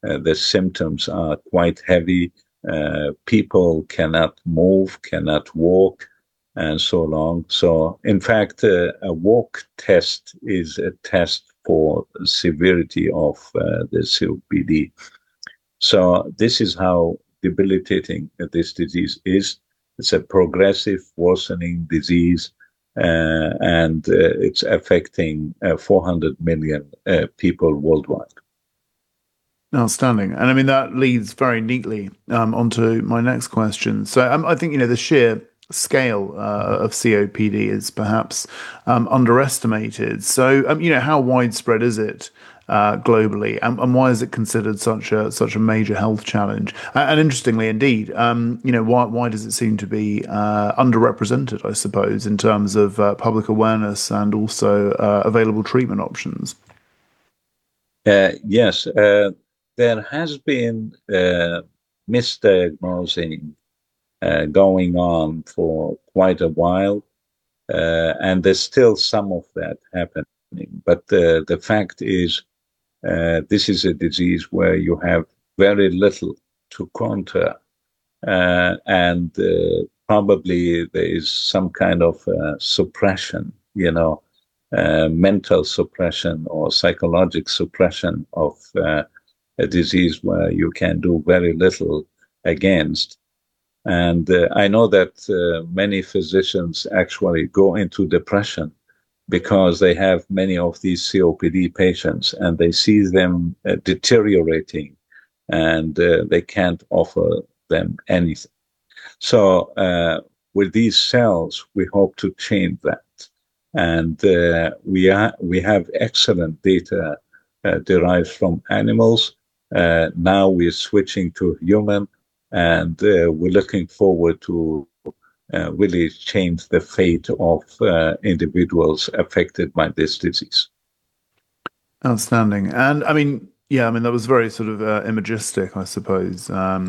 The symptoms are quite heavy. People cannot move, cannot walk, and so on. So, in fact, a walk test is a test for severity of the COPD. So, this is how debilitating this disease is. It's a progressive, worsening disease, and it's affecting 400 million people worldwide. Outstanding. And I mean, that leads very neatly onto my next question. So I think, the sheer scale of COPD is perhaps underestimated. So, how widespread is it globally, and why is it considered such a major health challenge? And interestingly, indeed, why does it seem to be underrepresented, I suppose, in terms of public awareness and also available treatment options? Yes, there has been misdiagnosing going on for quite a while, and there's still some of that happening. But the fact is, this is a disease where you have very little to counter, and probably there is some kind of suppression, mental suppression or psychological suppression of a disease where you can do very little against. And I know that many physicians actually go into depression because they have many of these COPD patients and they see them deteriorating, and they can't offer them anything. So with these cells, we hope to change that. And we have excellent data derived from animals. Now we're switching to human, and we're looking forward to really change the fate of individuals affected by this disease. Outstanding. And I mean, yeah, I mean that was very sort of imagistic, I suppose.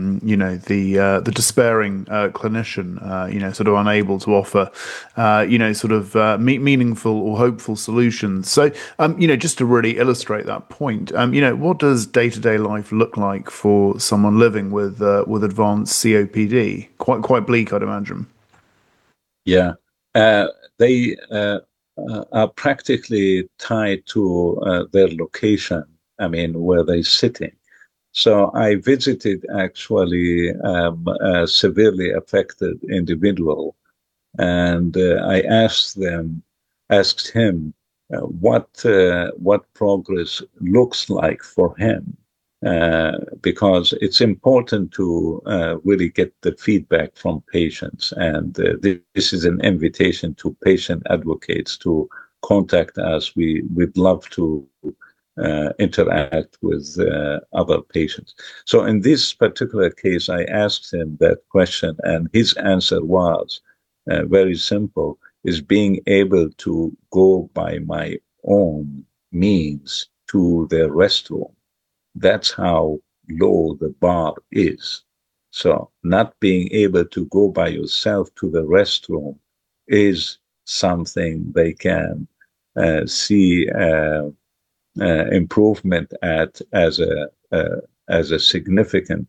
The despairing clinician, sort of unable to offer, sort of meaningful or hopeful solutions. So, just to really illustrate that point, what does day-to-day life look like for someone living with advanced COPD? Quite bleak, I'd imagine. Yeah, they are practically tied to their location. I mean, where they're sitting. So I visited actually a severely affected individual, and I asked him what progress looks like for him, because it's important to really get the feedback from patients. And this is an invitation to patient advocates to contact us. We'd love to interact with other patients. So in this particular case, I asked him that question, and his answer was very simple, is being able to go by my own means to the restroom. That's how low the bar is. So not being able to go by yourself to the restroom is something they can see improvement at as a significant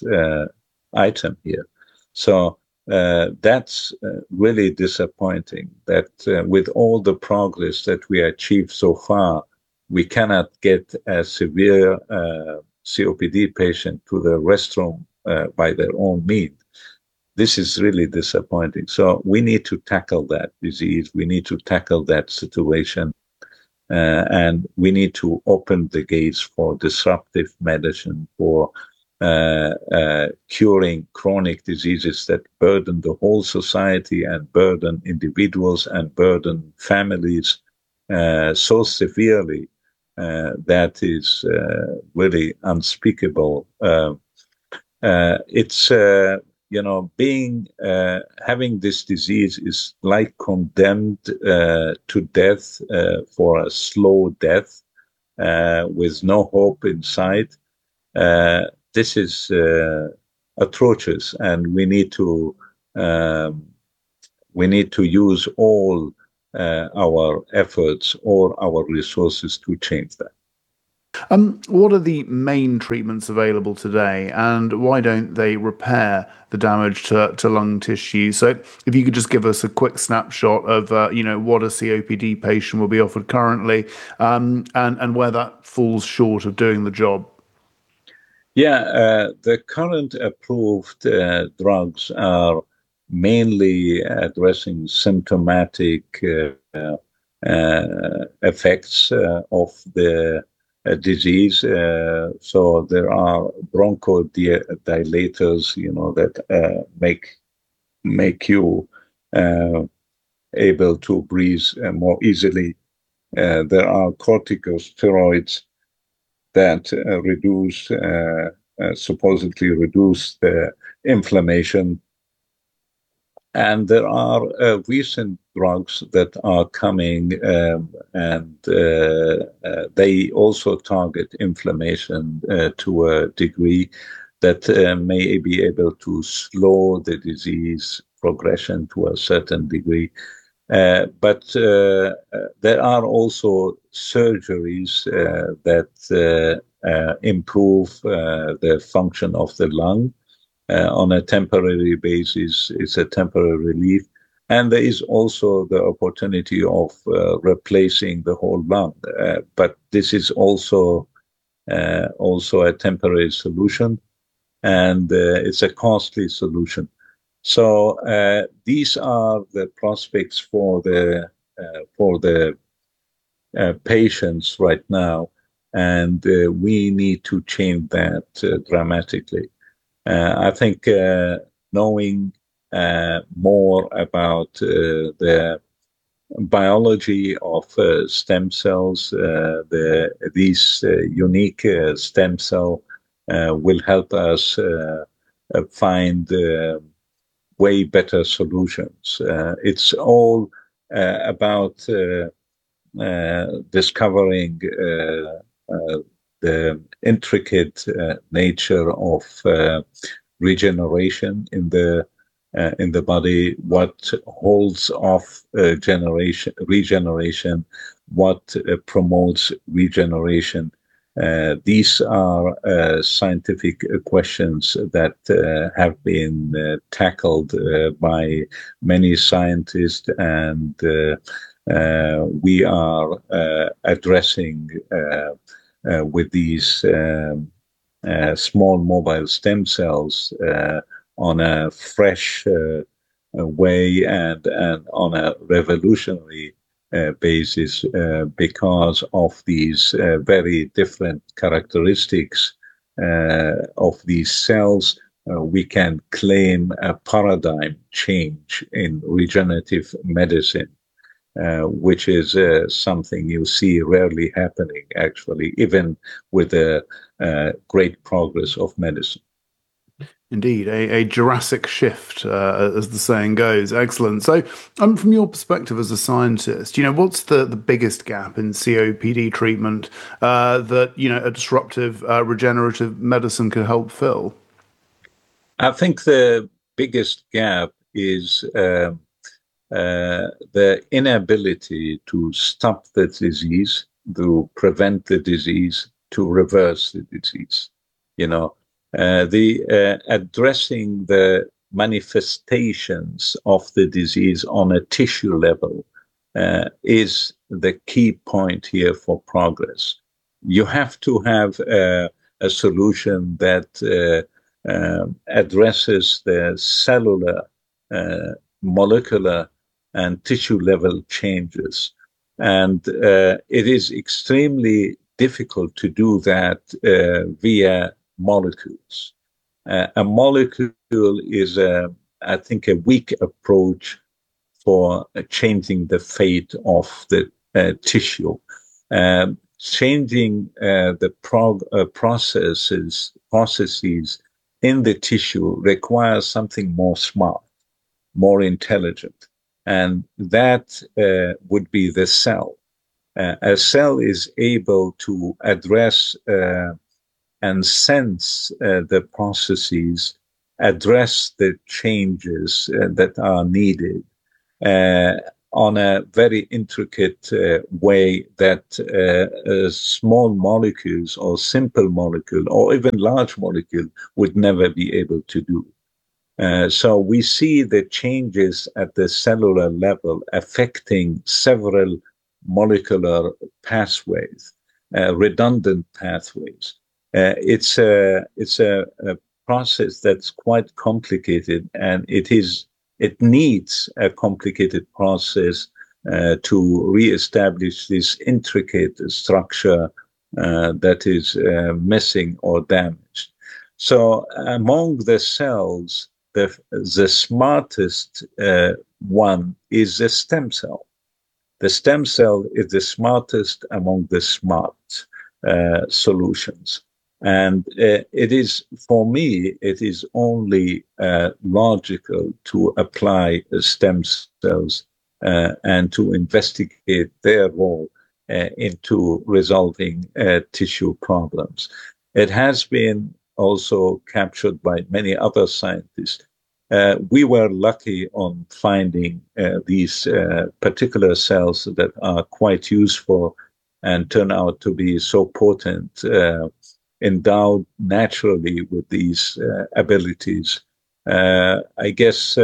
item here. So that's really disappointing that with all the progress that we achieved so far, we cannot get a severe COPD patient to the restroom by their own means. This is really disappointing. So we need to tackle that disease. We need to tackle that situation. And we need to open the gates for disruptive medicine, for curing chronic diseases that burden the whole society and burden individuals and burden families so severely that is really unspeakable. It's being having this disease is like condemned to death for a slow death with no hope in sight. This is atrocious, and we need to use all our efforts or our resources to change that. What are the main treatments available today, and why don't they repair the damage to lung tissue? So, if you could just give us a quick snapshot of, what a COPD patient will be offered currently, and where that falls short of doing the job. Yeah, the current approved drugs are mainly addressing symptomatic effects of the disease. So there are bronchodilators, that make you uh, able to breathe more easily. There are corticosteroids that supposedly reduce the inflammation. And there are recent drugs that are coming, and they also target inflammation to a degree that may be able to slow the disease progression to a certain degree. But there are also surgeries that improve the function of the lung on a temporary basis. It's a temporary relief. And there is also the opportunity of replacing the whole lung. But this is also a temporary solution, and it's a costly solution. So these are the prospects for the patients right now, and we need to change that dramatically. I think knowing more about the biology of stem cells, these unique stem cell will help us find way better solutions. It's all about discovering the intricate nature of regeneration in the body, what holds off regeneration, what promotes regeneration. These are scientific questions that have been tackled by many scientists, and we are addressing with these small mobile stem cells on a fresh way, and on a revolutionary basis, because of these very different characteristics of these cells. We can claim a paradigm change in regenerative medicine, which is something you see rarely happening, actually, even with the great progress of medicine. Indeed, a Jurassic shift, as the saying goes. Excellent. So, from your perspective as a scientist, what's the biggest gap in COPD treatment that a disruptive regenerative medicine could help fill? I think the biggest gap is the inability to stop the disease, to prevent the disease, to reverse the disease. The addressing the manifestations of the disease on a tissue level is the key point here for progress. You have to have a solution that addresses the cellular, molecular, and tissue level changes. And it is extremely difficult to do that via molecules. A molecule is, I think, a weak approach for changing the fate of the tissue. Changing the processes in the tissue requires something more smart, more intelligent, and that would be the cell. A cell is able to address and sense the processes, address the changes that are needed, on a very intricate way that small molecules or simple molecule or even large molecule would never be able to do. So we see the changes at the cellular level affecting several molecular pathways, redundant pathways. It's a process that's quite complicated, and it needs a complicated process to reestablish this intricate structure that is missing or damaged. So among the cells, the smartest one is the stem cell. The stem cell is the smartest among the smart solutions. And it is, for me, it is only logical to apply stem cells and to investigate their role into resolving tissue problems. It has been also captured by many other scientists. We were lucky on finding these particular cells that are quite useful and turn out to be so potent, endowed naturally with these abilities. I guess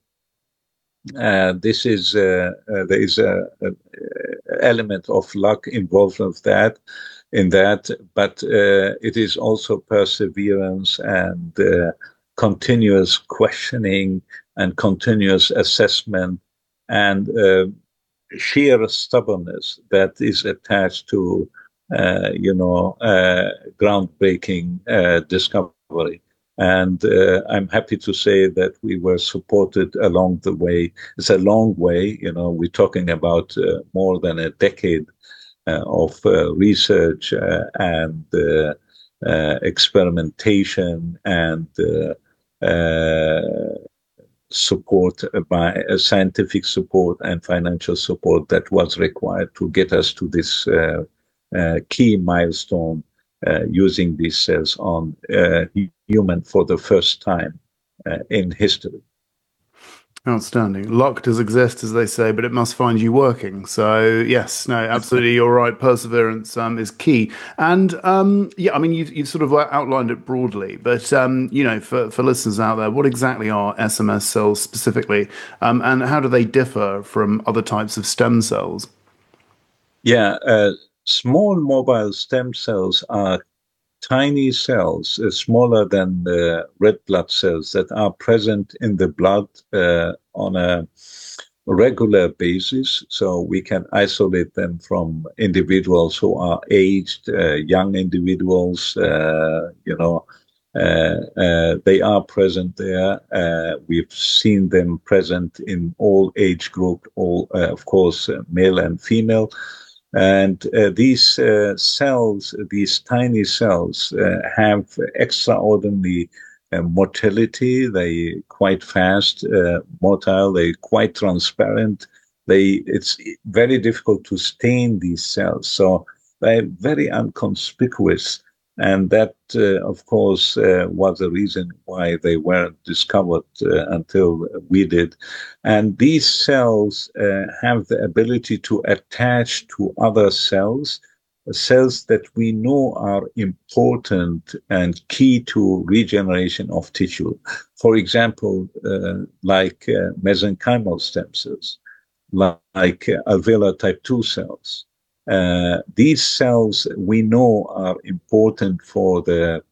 this is there is a element of luck involved in that, but it is also perseverance and continuous questioning and continuous assessment and sheer stubbornness that is attached to groundbreaking discovery. And I'm happy to say that we were supported along the way. It's a long way, we're talking about more than a decade of research and experimentation and support by scientific support and financial support that was required to get us to this key milestone, using these cells on human for the first time in history. Outstanding. Luck does exist, as they say, but it must find you working. So yes, no, absolutely, you're right. Perseverance is key. And yeah, I mean, you've sort of outlined it broadly, but for listeners out there, what exactly are SMS cells specifically, and how do they differ from other types of stem cells? Yeah, small mobile stem cells are tiny cells, smaller than the red blood cells, that are present in the blood on a regular basis. So we can isolate them from individuals who are aged, young individuals, they are present there. We've seen them present in all age group, of course, male and female. And these cells, these tiny cells, have extraordinary motility. They quite fast, motile. They quite transparent. It's very difficult to stain these cells, so they're very inconspicuous. And that, of course, was the reason why they weren't discovered until we did. And these cells have the ability to attach to other cells that we know are important and key to regeneration of tissue. For example, like mesenchymal stem cells, like alveolar type 2 cells. These cells we know are important for the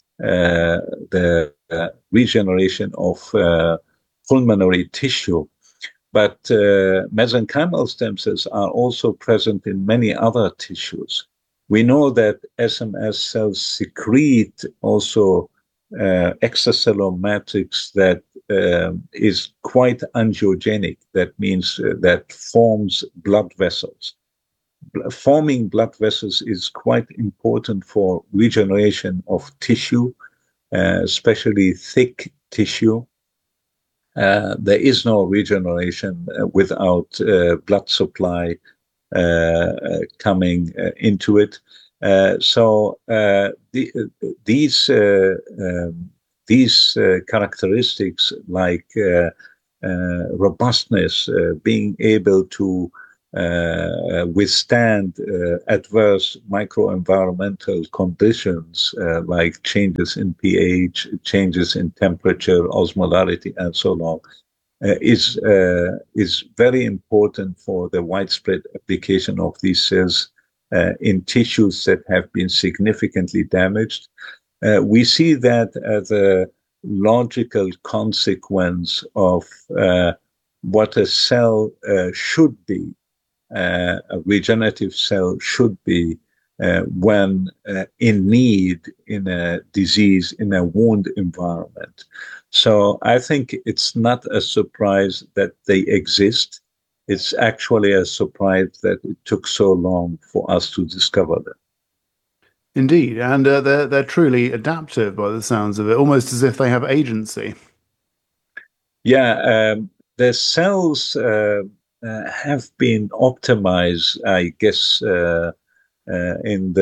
regeneration of pulmonary tissue, but mesenchymal stem cells are also present in many other tissues. We know that SMS cells secrete also extracellular matrix that is quite angiogenic. That means that forms blood vessels. Forming blood vessels is quite important for regeneration of tissue, especially thick tissue. There is no regeneration without blood supply coming into it. So these characteristics, like robustness, being able to withstand adverse microenvironmental conditions like changes in pH, changes in temperature, osmolarity, and so on, is very important for the widespread application of these cells in tissues that have been significantly damaged. We see that as a logical consequence of what a cell should be, a regenerative cell should be when in need in a disease, in a wound environment. So I think it's not a surprise that they exist. It's actually a surprise that it took so long for us to discover them. Indeed, and they're truly adaptive by the sounds of it, almost as if they have agency. Yeah, the cells have been optimized, I guess, in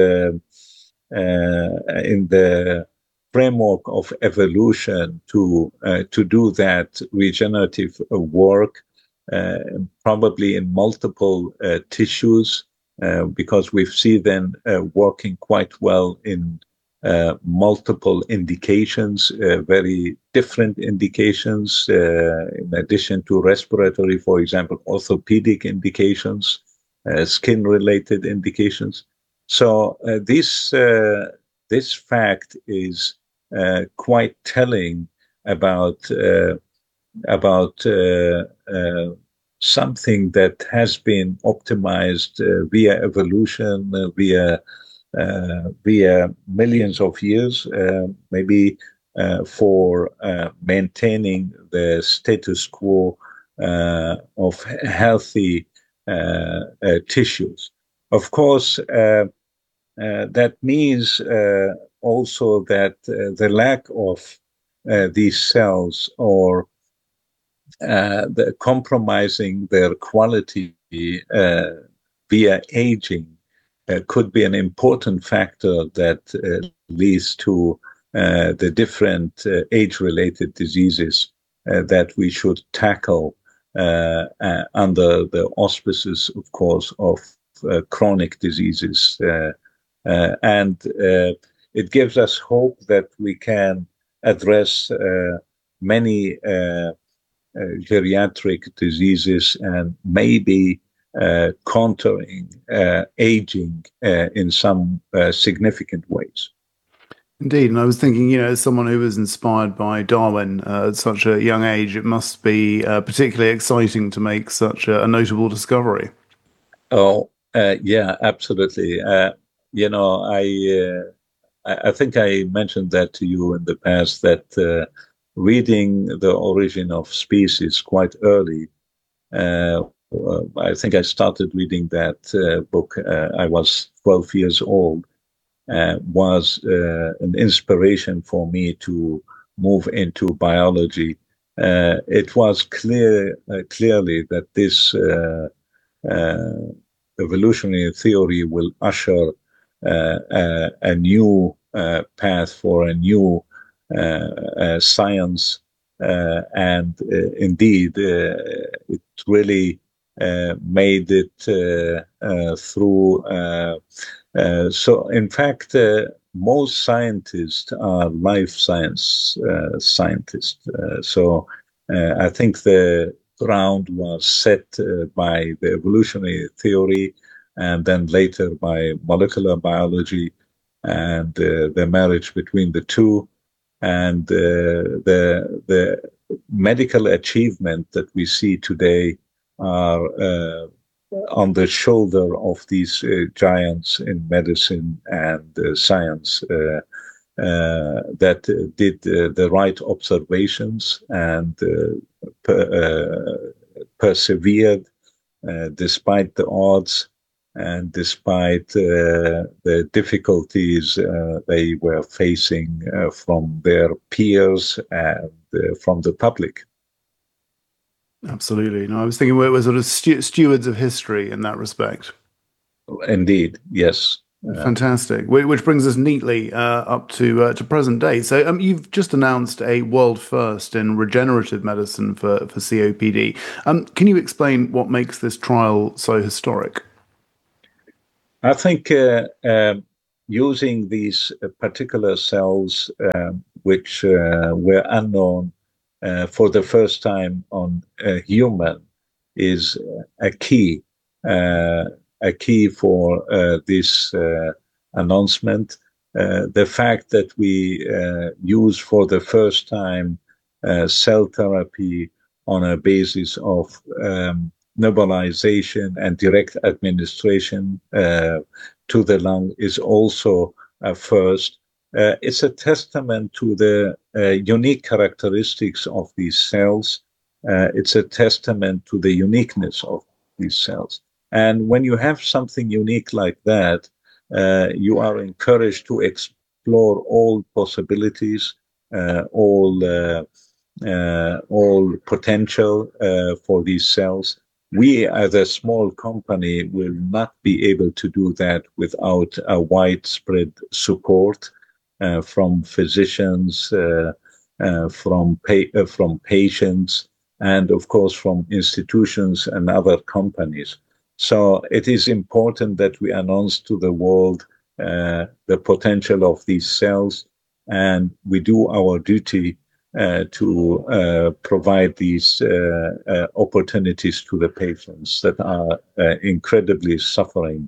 the framework of evolution to do that regenerative work, probably in multiple tissues, because we see them working quite well in multiple indications, very different indications, in addition to respiratory, for example, orthopedic indications, skin-related indications. So this fact is quite telling about something that has been optimized via evolution, via millions of years, maybe for maintaining the status quo of healthy tissues. Of course, that means also that the lack of these cells, or the compromising their quality via aging, could be an important factor that leads to the different age-related diseases that we should tackle under the auspices, of course, of chronic diseases. And it gives us hope that we can address many geriatric diseases and maybe countering aging in some significant ways. Indeed, and I was thinking, as someone who was inspired by Darwin at such a young age, it must be particularly exciting to make such a notable discovery. Oh, yeah, absolutely. I think I mentioned that to you in the past, that reading The Origin of Species quite early, I think I started reading that book, I was 12 years old, was an inspiration for me to move into biology. It was clearly that this evolutionary theory will usher a new path for a new science, and indeed it really made it through. So in fact, most scientists are life science scientists. So I think the ground was set by the evolutionary theory, and then later by molecular biology, and the marriage between the two, and the medical achievement that we see today are on the shoulder of these giants in medicine and science that did the right observations and persevered despite the odds and despite the difficulties they were facing from their peers and from the public. Absolutely. No, I was thinking we're sort of stewards of history in that respect. Indeed, yes. Fantastic, which brings us neatly up to present day. So you've just announced a world first in regenerative medicine for COPD. Can you explain what makes this trial so historic? I think using these particular cells, which were unknown for the first time on a human, is a key a key for this announcement. The fact that we use for the first time cell therapy on a basis of nebulization and direct administration to the lung is also a first. It's a testament to the unique characteristics of these cells. It's a testament to the uniqueness of these cells. And when you have something unique like that, you are encouraged to explore all possibilities, all potential for these cells. We, as a small company, will not be able to do that without a widespread support from physicians, from patients, and of course from institutions and other companies. So it is important that we announce to the world the potential of these cells, and we do our duty to provide these opportunities to the patients that are incredibly suffering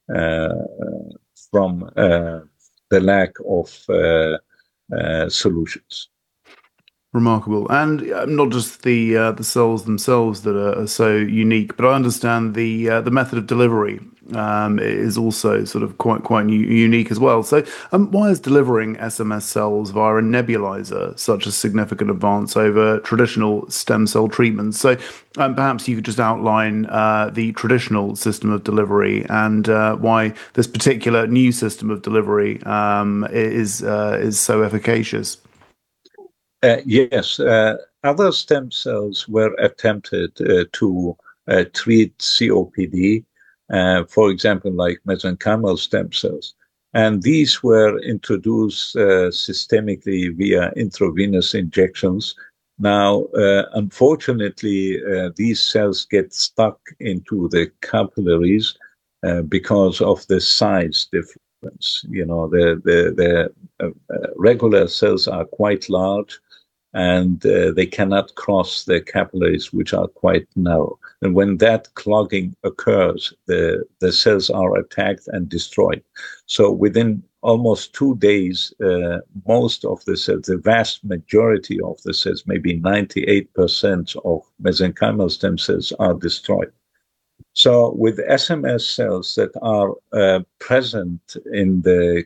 from the lack of solutions. Remarkable, and not just the cells themselves that are so unique, but I understand the method of delivery is also sort of quite unique as well. So, why is delivering SMS cells via a nebulizer such a significant advance over traditional stem cell treatments? So, perhaps you could just outline the traditional system of delivery and why this particular new system of delivery is so efficacious. Yes, other stem cells were attempted to treat COPD, for example, like mesenchymal stem cells. And these were introduced systemically via intravenous injections. Now, unfortunately, these cells get stuck into the capillaries because of the size difference. You know, the regular cells are quite large, and they cannot cross the capillaries, which are quite narrow. And when that clogging occurs, the cells are attacked and destroyed. So within almost 2 days, most of the cells, the vast majority of the cells, maybe 98% of mesenchymal stem cells are destroyed. So with SMS cells that are present in the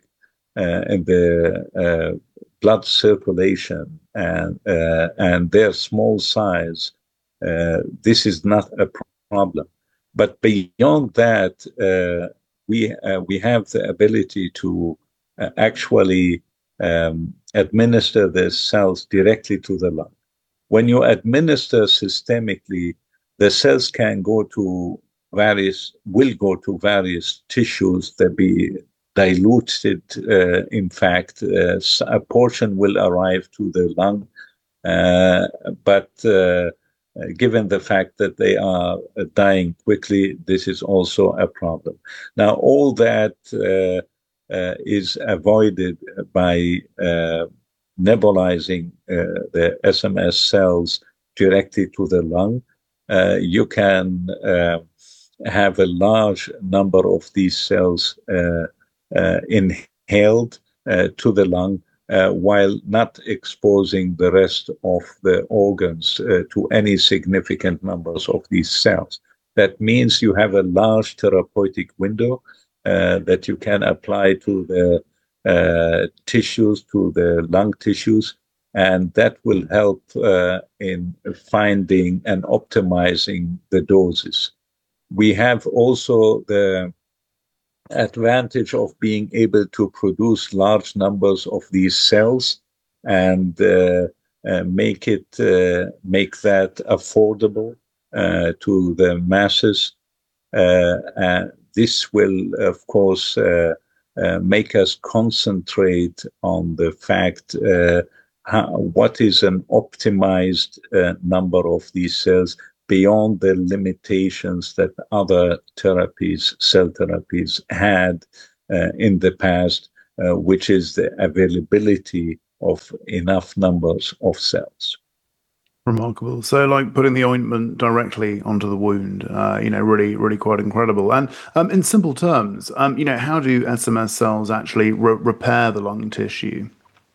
blood circulation and their small size, this is not a problem. But beyond that, we have the ability to actually administer the cells directly to the lung. When you administer systemically, the cells will go to various tissues that be diluted. In fact, a portion will arrive to the lung, but given the fact that they are dying quickly, this is also a problem. Now, all that is avoided by nebulizing the SMS cells directly to the lung. You can have a large number of these cells inhaled to the lung while not exposing the rest of the organs to any significant numbers of these cells. That means you have a large therapeutic window that you can apply to the tissues, to the lung tissues, and that will help in finding and optimizing the doses. We have also the advantage of being able to produce large numbers of these cells and make that affordable to the masses. And this will, of course, make us concentrate on the fact what is an optimized number of these cells beyond the limitations that other therapies, cell therapies, had in the past, which is the availability of enough numbers of cells. Remarkable. So, like putting the ointment directly onto the wound, really, really quite incredible. And in simple terms, how do SMS cells actually repair the lung tissue?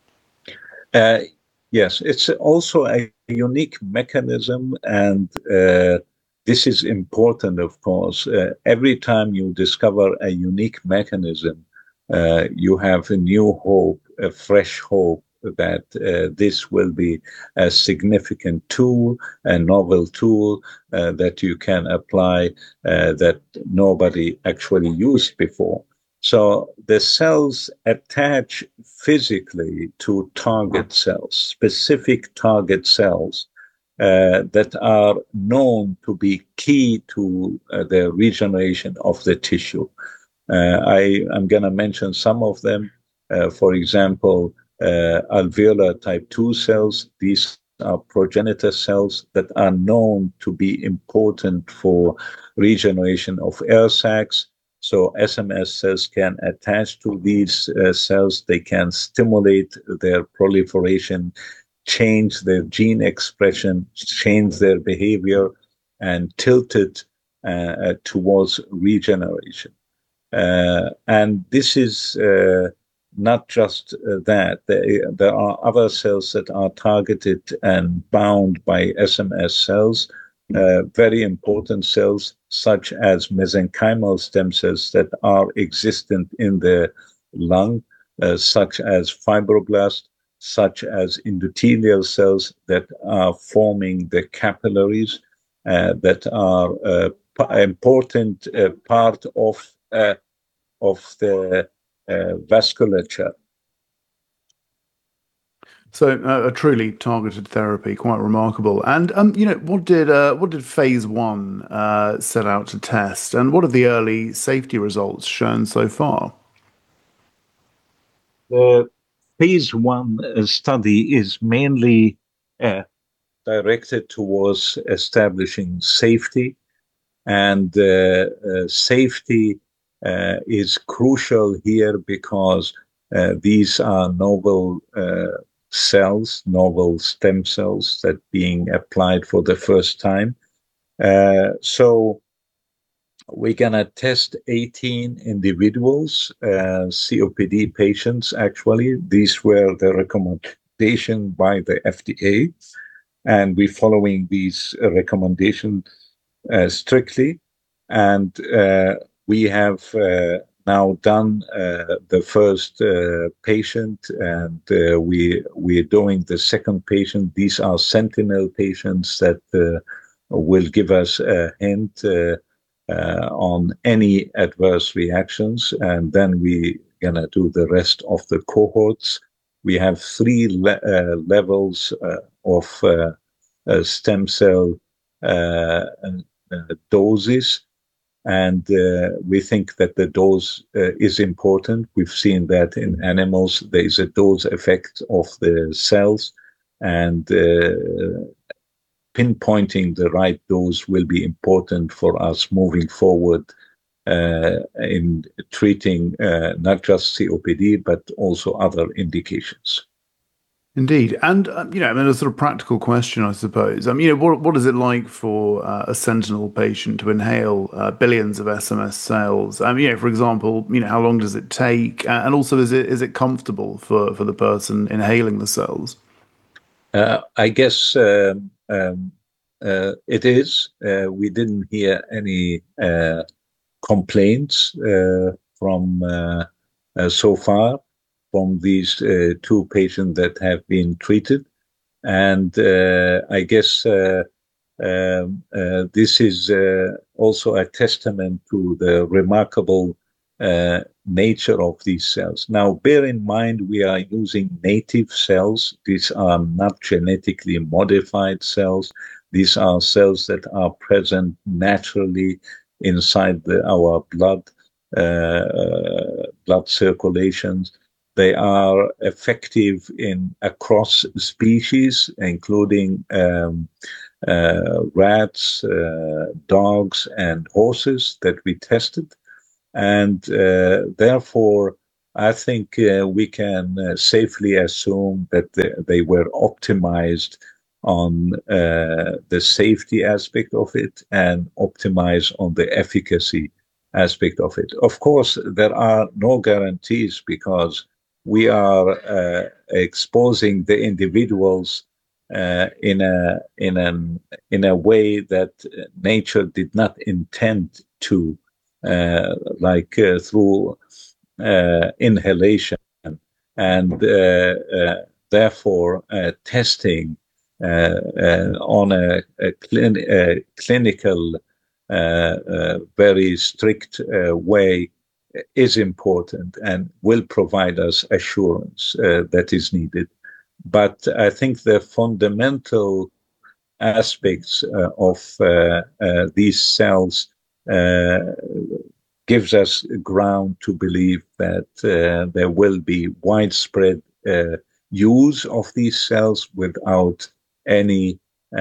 Yes, it's also a unique mechanism, and this is important, of course. Every time you discover a unique mechanism, you have a new hope, a fresh hope that this will be a significant tool, a novel tool that you can apply that nobody actually used before. So the cells attach physically to target cells, specific target cells that are known to be key to the regeneration of the tissue. I'm going to mention some of them. For example, alveolar type 2 cells. These are progenitor cells that are known to be important for regeneration of air sacs. So SMS cells can attach to these cells. They can stimulate their proliferation, change their gene expression, change their behavior, and tilt it towards regeneration. And this is not just that. There are other cells that are targeted and bound by SMS cells, very important cells such as mesenchymal stem cells that are existent in the lung, such as fibroblasts, such as endothelial cells that are forming the capillaries, that are important part of the vasculature. So a truly targeted therapy, quite remarkable. And what did phase 1 set out to test, and what are the early safety results shown so far? The phase 1 study is mainly directed towards establishing safety, and safety is crucial here because these are novel cells, novel stem cells that being applied for the first time. So we're going to test 18 individuals, COPD patients, actually. These were the recommendation by the FDA, and we're following these recommendations strictly. And we have now done the first patient, and we're doing the second patient. These are sentinel patients that will give us a hint on any adverse reactions, and then we're going to do the rest of the cohorts. We have 3 levels of stem cell doses. And we think that the dose is important. We've seen that in animals. There is a dose effect of the cells, and pinpointing the right dose will be important for us moving forward in treating not just COPD, but also other indications. Indeed. And, a sort of practical question, I suppose. What is it like for a sentinel patient to inhale billions of SMS cells? For example, how long does it take? And also, is it comfortable for the person inhaling the cells? I guess it is. We didn't hear any complaints from so far from these 2 patients that have been treated. And I guess this is also a testament to the remarkable nature of these cells. Now, bear in mind, we are using native cells. These are not genetically modified cells. These are cells that are present naturally inside our blood. blood circulations. They are effective in across species, including rats, dogs, and horses that we tested. And therefore, I think we can safely assume that they were optimized on the safety aspect of it and optimized on the efficacy aspect of it. Of course, there are no guarantees because we are exposing the individuals in a way that nature did not intend to, through inhalation, and therefore testing on a clinical, very strict way is important and will provide us assurance that is needed. But I think the fundamental aspects of these cells gives us ground to believe that there will be widespread use of these cells without any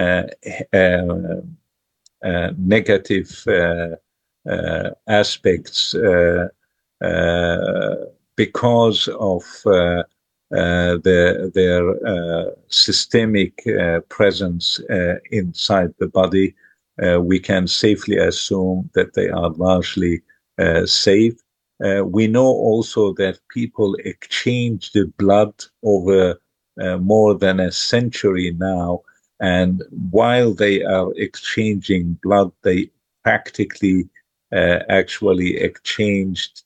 negative aspects because of their systemic presence inside the body. We can safely assume that they are largely safe. We know also that people exchange the blood over more than a century now, and while they are exchanging blood, they practically actually exchanged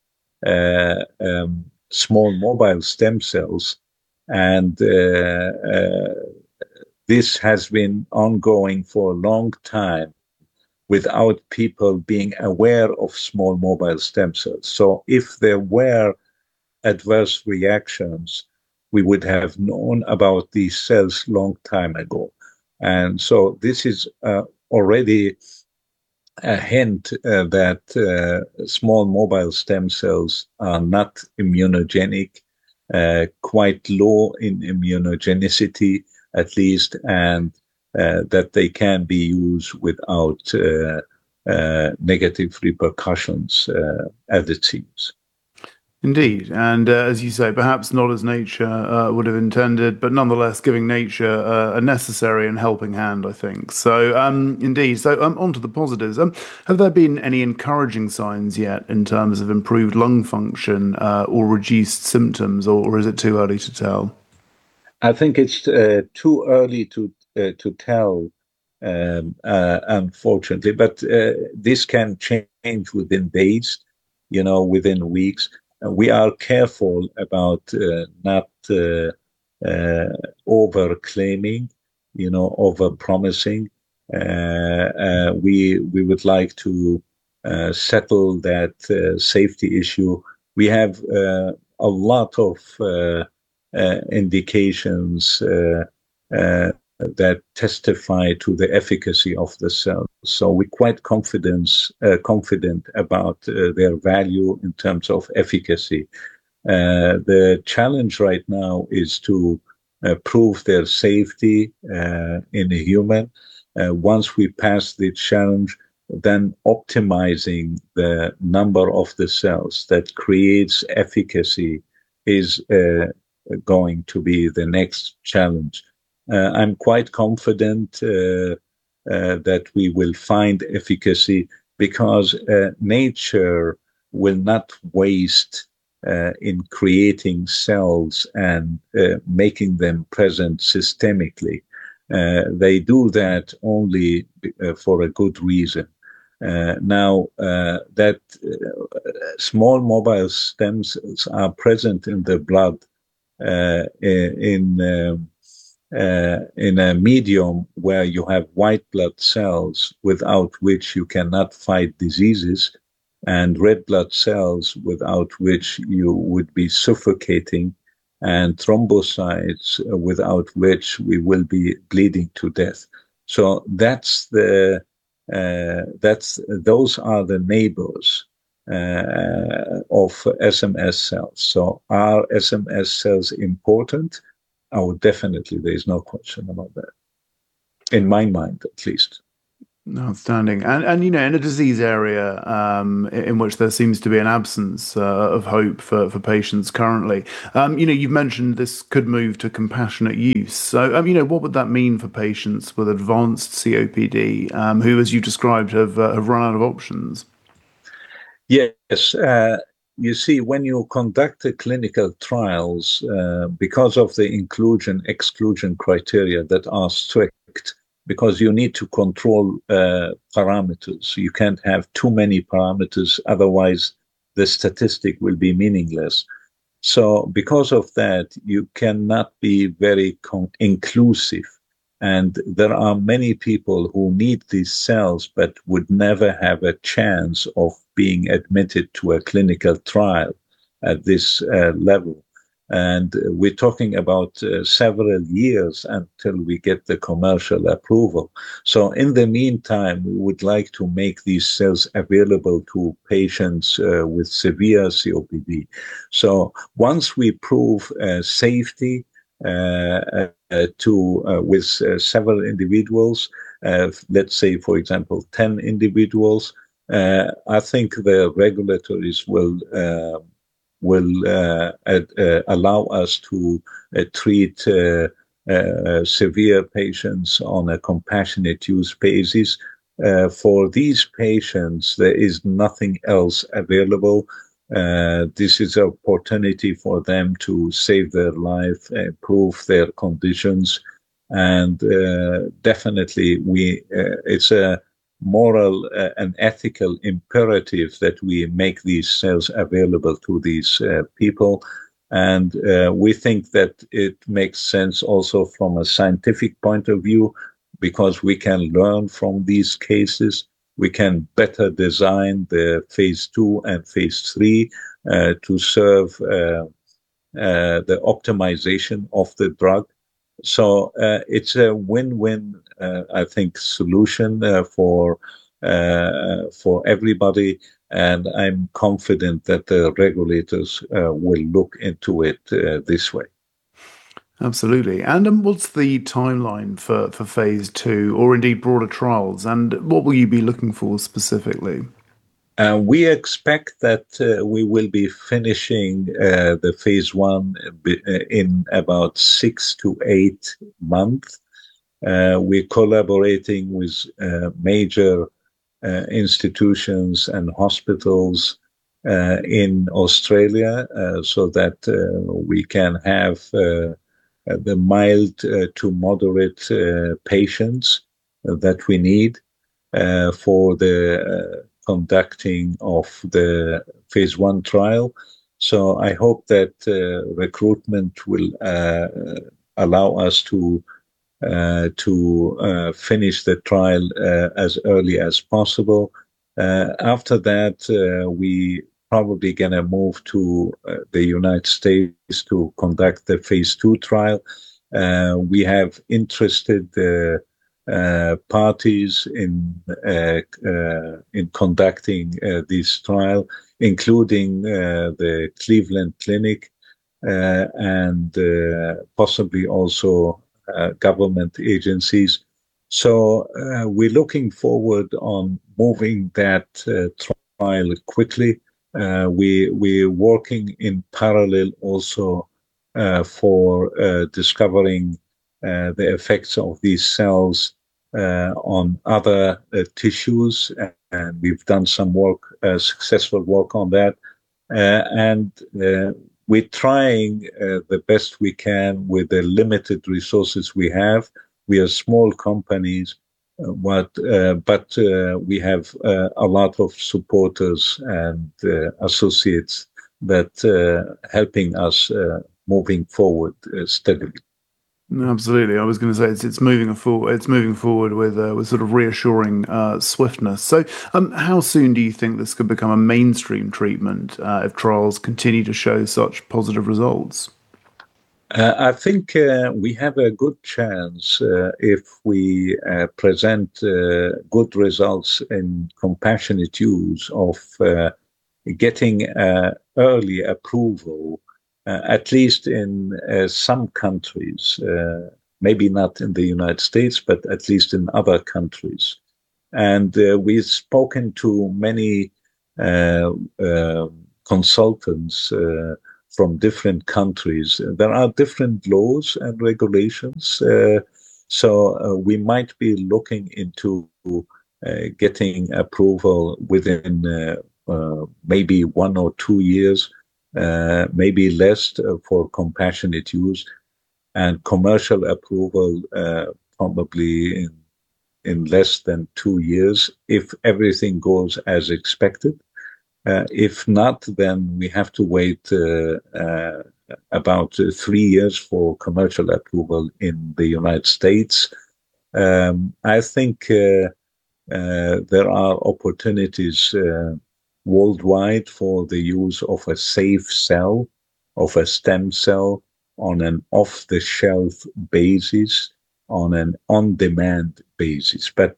small mobile stem cells, and this has been ongoing for a long time without people being aware of small mobile stem cells. So if there were adverse reactions, we would have known about these cells long time ago. And so this is already a hint that small mobile stem cells are not immunogenic, quite low in immunogenicity at least, and that they can be used without negative repercussions, as it seems. Indeed. And as you say, perhaps not as nature would have intended, but nonetheless giving nature a necessary and helping hand, I think. So, indeed. So, on to the positives. Have there been any encouraging signs yet in terms of improved lung function or reduced symptoms, or is it too early to tell? I think it's too early to tell, unfortunately, but this can change within days, within weeks. We are careful about not over-claiming, over-promising. We would like to settle that safety issue. We have a lot of indications that testify to the efficacy of the cells. So we're quite confident about their value in terms of efficacy. The challenge right now is to prove their safety in a human. Once we pass the challenge, then optimizing the number of the cells that creates efficacy is going to be the next challenge. I'm quite confident that we will find efficacy because nature will not waste in creating cells and making them present systemically. They do that only for a good reason. Now that small mobile stem cells are present in the blood in a medium where you have white blood cells without which you cannot fight diseases, and red blood cells without which you would be suffocating, and thrombocytes without which we will be bleeding to death. So those are the neighbors of SMS cells. So are SMS cells important? Oh, definitely. There is no question about that. In my mind, at least. Outstanding. And in a disease area in which there seems to be an absence of hope for patients currently, you've mentioned this could move to compassionate use. So, what would that mean for patients with advanced COPD who, as you described, have run out of options? Yes. You see, when you conduct the clinical trials, because of the inclusion-exclusion criteria that are strict, because you need to control parameters. You can't have too many parameters, otherwise the statistic will be meaningless. So because of that, you cannot be very inclusive. And there are many people who need these cells, but would never have a chance of being admitted to a clinical trial at this level. And we're talking about several years until we get the commercial approval. So in the meantime, we would like to make these cells available to patients with severe COPD. So once we prove safety with several individuals, let's say, for example, 10 individuals, I think the regulators will allow us to treat severe patients on a compassionate use basis. For these patients, there is nothing else available. This is an opportunity for them to save their life, improve their conditions, and definitely it's a moral and ethical imperative that we make these cells available to these people. And we think that it makes sense also from a scientific point of view, because we can learn from these cases. We can better design the phase 2 and phase 3 to serve the optimization of the drug. So it's a win-win, I think, solution for everybody, and I'm confident that the regulators will look into it this way. Absolutely. And what's the timeline for phase 2 or indeed broader trials? And what will you be looking for specifically? We expect that we will be finishing the phase 1 in about 6 to 8 months. We're collaborating with major institutions and hospitals in Australia so that we can have the mild to moderate patients that we need for the conducting of the phase 1 trial. So I hope that recruitment will allow us to finish the trial as early as possible. After that, we probably going to move to the United States to conduct the phase 2 trial. We have interested parties in conducting this trial, including the Cleveland Clinic and possibly also government agencies. So we're looking forward on moving that trial quickly. We're working in parallel also for discovering the effects of these cells on other tissues, and we've done some work, successful work on that. And we're trying the best we can with the limited resources we have. We are small companies, but we have a lot of supporters and associates that helping us moving forward steadily. Absolutely, I was going to say it's moving forward. It's moving forward with sort of reassuring swiftness. So, how soon do you think this could become a mainstream treatment if trials continue to show such positive results? I think we have a good chance if we present good results in compassionate use of getting early approval, at least in some countries, maybe not in the United States, but at least in other countries. And we've spoken to many consultants from different countries. There are different laws and regulations. So we might be looking into getting approval within maybe 1 or 2 years, maybe less for compassionate use, and commercial approval probably in less than 2 years if everything goes as expected. If not, then we have to wait about 3 years for commercial approval in the United States. I think there are opportunities worldwide for the use of a safe cell, of a stem cell, on an off-the-shelf basis, on an on-demand basis. But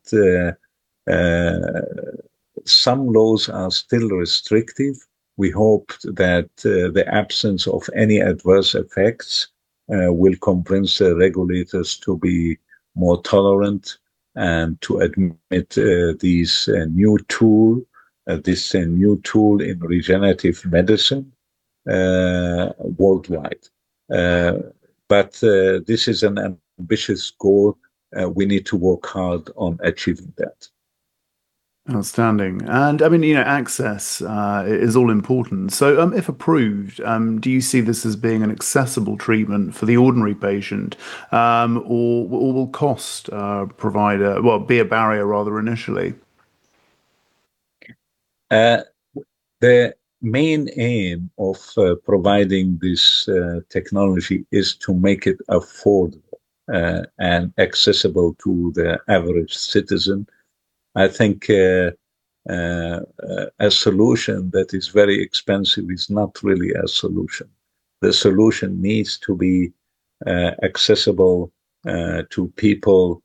some laws are still restrictive. We hope that the absence of any adverse effects will convince the regulators to be more tolerant and to admit this new tool in regenerative medicine worldwide. But this is an ambitious goal. We need to work hard on achieving that. Outstanding. And I mean, access is all important. So if approved, do you see this as being an accessible treatment for the ordinary patient, or will cost be a barrier rather initially? The main aim of providing this technology is to make it affordable and accessible to the average citizen. I think a solution that is very expensive is not really a solution. The solution needs to be accessible to people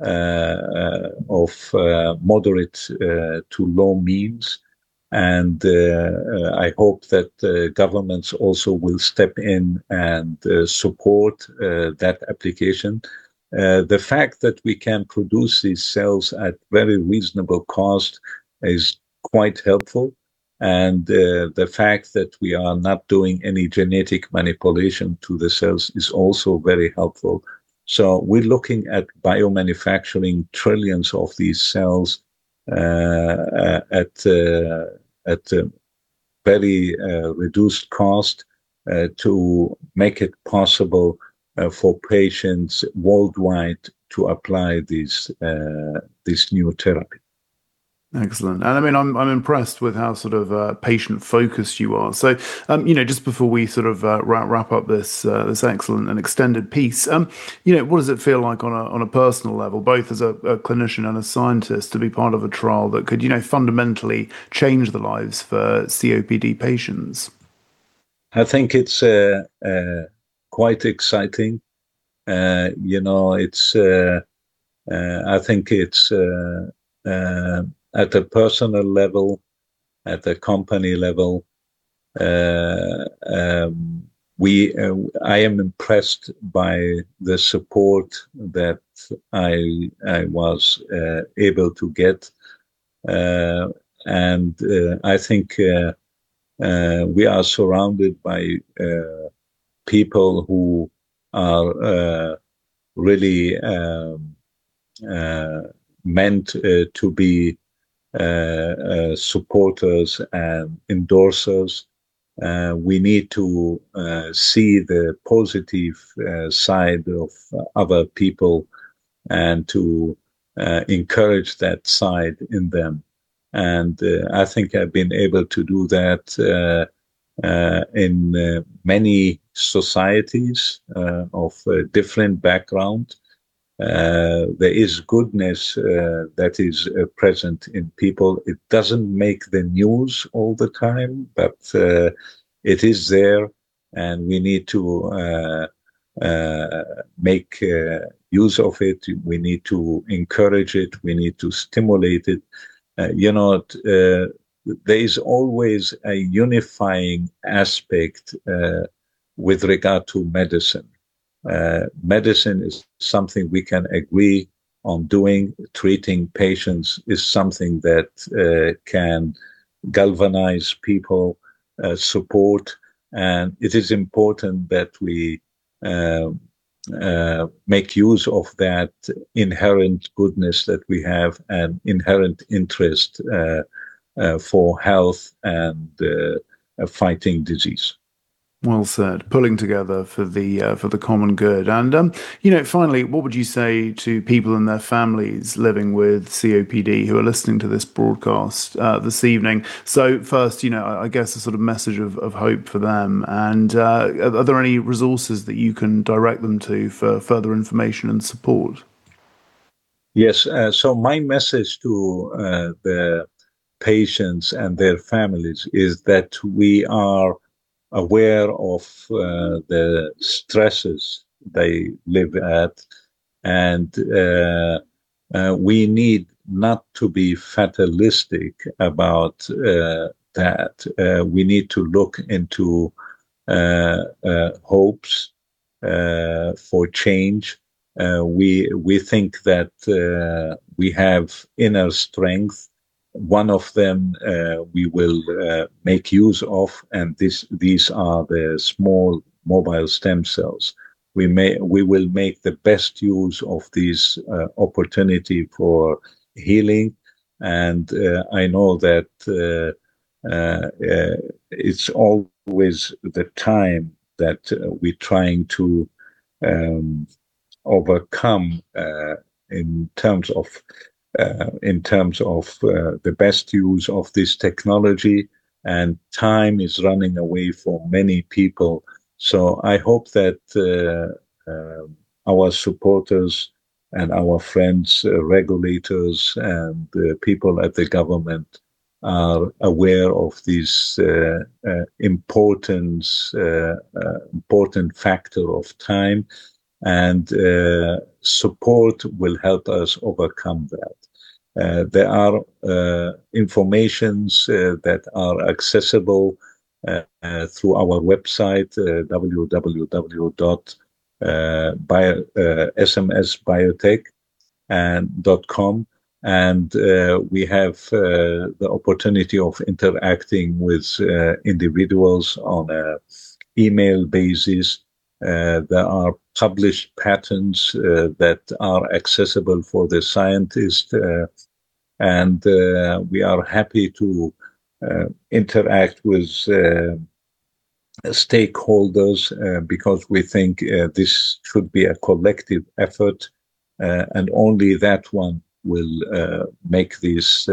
of moderate to low means. And I hope that governments also will step in and support that application. The fact that we can produce these cells at very reasonable cost is quite helpful. And the fact that we are not doing any genetic manipulation to the cells is also very helpful. So we're looking at biomanufacturing trillions of these cells at a very reduced cost to make it possible for patients worldwide to apply this new therapy. Excellent. And I mean, I'm impressed with how sort of patient focused you are. So, just before we sort of wrap up this excellent and extended piece, what does it feel like on a personal level, both as a clinician and a scientist, to be part of a trial that could, fundamentally change the lives for COPD patients? I think it's quite exciting. It's I think it's at a personal level, at a company level, I am impressed by the support that I was able to get, and I think we are surrounded by people who are really meant to be supporters and endorsers. We need to see the positive side of other people and to encourage that side in them. And I think I've been able to do that in many societies of different background. There is goodness that is present in people. It doesn't make the news all the time, but it is there, and we need to make use of it. We need to encourage it. We need to stimulate it. there is always a unifying aspect with regard to medicine. Medicine is something we can agree on doing. Treating patients is something that can galvanize people, support, and it is important that we make use of that inherent goodness that we have and inherent interest for health and fighting disease. Well said. Pulling together for the common good. And finally, what would you say to people and their families living with COPD who are listening to this broadcast this evening? So first, I guess a sort of message of hope for them. And are there any resources that you can direct them to for further information and support? Yes. So my message to the patients and their families is that we are aware of the stresses they live at, and we need not to be fatalistic about that. We need to look into hopes for change. We think that we have inner strength. One of them we will make use of, and these are the small mobile stem cells. We will make the best use of this opportunity for healing, and I know that it's always the time that we're trying to overcome in terms of the best use of this technology, and time is running away for many people. So I hope that our supporters and our friends, regulators, and people at the government are aware of this important factor of time, and support will help us overcome that. There are informations that are accessible through our website, www.smsbiotech.com, and we have the opportunity of interacting with individuals on an email basis. There are published patents that are accessible for the scientist, and we are happy to interact with stakeholders because we think this should be a collective effort, and only that one will make this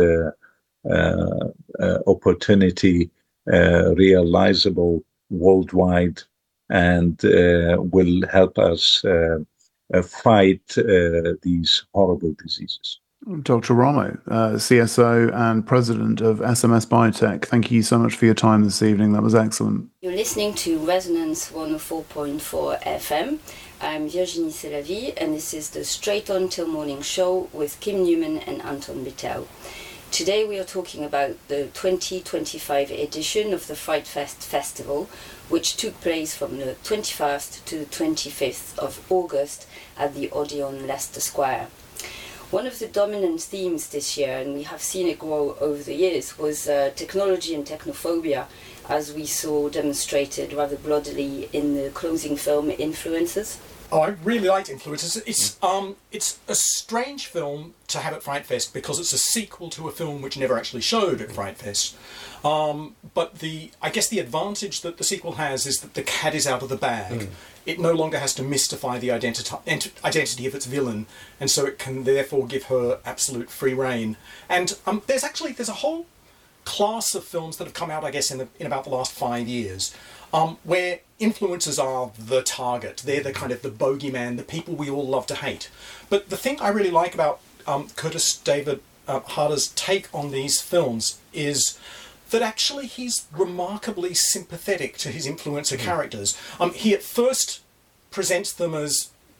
opportunity realizable worldwide, and will help us fight these horrible diseases. Dr. Ramo, CSO and President of SMS Biotech, thank you so much for your time this evening. That was excellent. You're listening to Resonance 104.4 FM. I'm Virginie Selavy, and this is the Straight On Till Morning show with Kim Newman and Anton Bitel. Today we are talking about the 2025 edition of the Fright Fest Festival, which took place from the 21st to the 25th of August at the Odeon Leicester Square. One of the dominant themes this year, and we have seen it grow over the years, was technology and technophobia, as we saw demonstrated rather bloodily in the closing film Influencers. Oh, I really liked Influencers. It's a strange film to have at Fright Fest because it's a sequel to a film which never actually showed at Fright Fest. But I guess the advantage that the sequel has is that the cat is out of the bag. It no longer has to mystify the identity of its villain, and so it can therefore give her absolute free rein. And there's a whole class of films that have come out, I guess, in about the last 5 years, where influencers are the target. They're the kind of the bogeyman, the people we all love to hate. But the thing I really like about Curtis David Harder's take on these films is that actually he's remarkably sympathetic to his influencer characters. He at first presents them as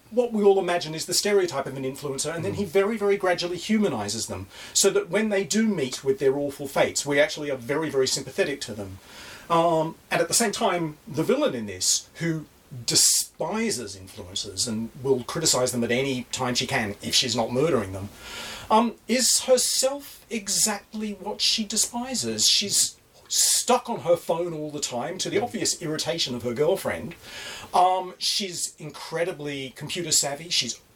what we all imagine is the stereotype of an influencer, and then he very, very gradually humanizes them, so that when they do meet with their awful fates, we actually are very, very sympathetic to them. And at the same time, the villain in this, who despises influencers and will criticize them at any time she can if she's not murdering them, is herself exactly what she despises. She's stuck on her phone all the time, to the obvious irritation of her girlfriend. She's incredibly computer savvy. She's